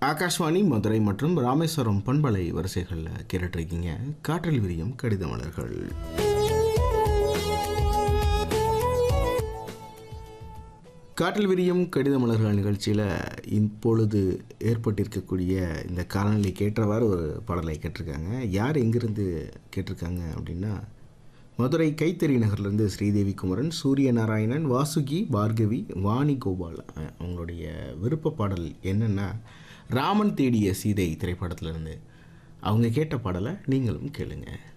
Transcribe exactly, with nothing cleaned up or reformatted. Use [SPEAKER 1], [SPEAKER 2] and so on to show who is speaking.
[SPEAKER 1] ஆகாஷ்வாணி மதுரை மற்றும் ராமேஸ்வரம் பண்பலை வரிசைகளில் கேட்டுட்ருக்கீங்க காற்றில் விரியும் கடித மலர்கள். காற்றில் விரியும் கடித மலர்கள் நிகழ்ச்சியில் இப்பொழுது ஏற்பட்டிருக்கக்கூடிய இந்த காலநிலை கேட்டவாறு ஒரு பாடலை கேட்டிருக்காங்க. யார் எங்கிருந்து கேட்டிருக்காங்க அப்படின்னா, மதுரை கைத்தறி நகர்லேருந்து ஸ்ரீதேவி குமரன், சூரிய நாராயணன், வாசுகி, பார்கவி, வாணி கோபால். அவங்களுடைய விருப்ப பாடல் என்னென்னா ராமன் தேடிய சீதை திரைப்படத்திலிருந்து. அவங்க கேட்ட பாடலை நீங்களும் கேளுங்க.